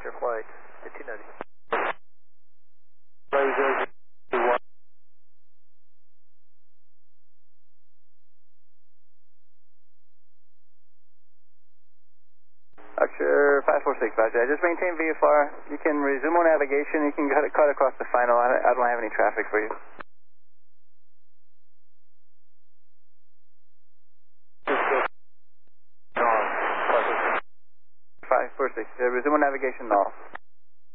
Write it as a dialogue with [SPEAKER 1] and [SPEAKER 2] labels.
[SPEAKER 1] your flight at 290.
[SPEAKER 2] Archer 546, Roger. Just maintain VFR. You can resume on navigation. You can cut across the final. I don't have any traffic for you. 546. Resume on navigation now.